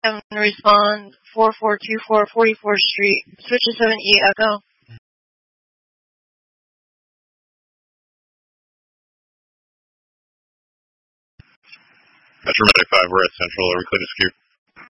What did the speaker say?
I'm going to respond 4424 44th Street, switch to 7E Echo. Metro Medic 5, we're at Central. Are we clear to skew?